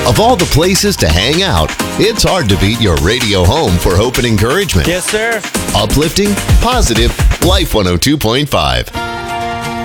Of all the places to hang out, it's hard to beat your radio home for hope and encouragement. Yes, sir. Uplifting, positive, Life 102.5.